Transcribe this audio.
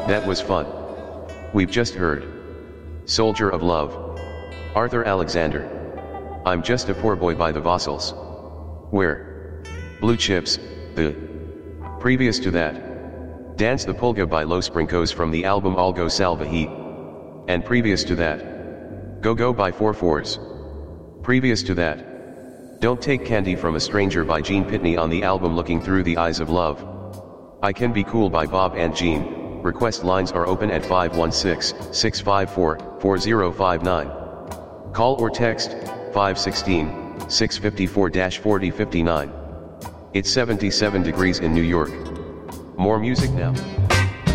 That was fun. We've just heard Soldier of Love, Arthur Alexander. I'm Just a Poor Boy by the Vossels. Where? Blue Chips, the. Previous to that, Dance the Pulga by Los Brincos from the album Algo Salvaje. And previous to that, Go Go by 4/4s. Previous to that, Don't Take Candy from a Stranger by Gene Pitney on the album Looking Through the Eyes of Love. I Can Be Cool by Bob and Gene. Request lines are open at 516-654-4059. Call or text 516-654-4059. It's 77 degrees in New York. More music now.